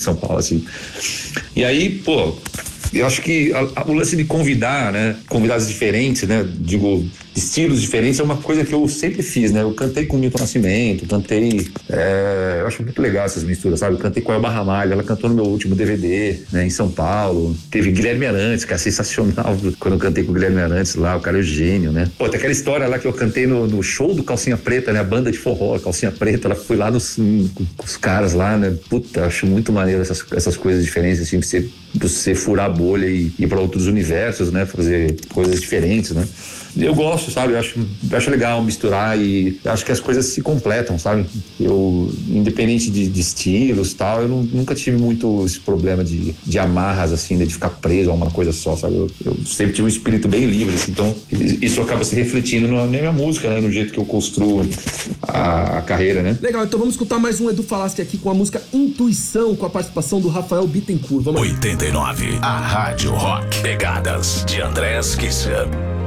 São Paulo, assim. E aí, pô, eu acho que o lance de convidar, né? Convidados diferentes, né? Digo, estilos diferentes é uma coisa que eu sempre fiz, né? Eu cantei com o Milton Nascimento, cantei... eu acho muito legal essas misturas, sabe? Eu cantei com a Elba Ramalho, ela cantou no meu último DVD, né? Em São Paulo. Teve Guilherme Arantes, que é sensacional quando eu cantei com o Guilherme Arantes lá, o cara é gênio, né? Pô, tem aquela história lá que eu cantei no show do Calcinha Preta, né? A banda de forró, Calcinha Preta, ela foi lá com os caras lá, né? Puta, acho muito maneiro essas coisas diferentes, assim, você furar a bolha e ir para outros universos, né? Fazer coisas diferentes, né? Eu gosto, sabe? Eu acho legal misturar e acho que as coisas se completam, sabe? Eu, independente de estilos e tal, eu nunca tive muito esse problema de amarras, assim, de ficar preso a uma coisa só, sabe? Eu sempre tive um espírito bem livre, assim, então isso acaba se refletindo na minha música, né? No jeito que eu construo a carreira, né? Legal, então vamos escutar mais um Edu Falaschi aqui com a música Intuição, com a participação do Rafael Bittencourt. Vamos 89, a Rádio Rock. Pegadas de Andrés Kisser.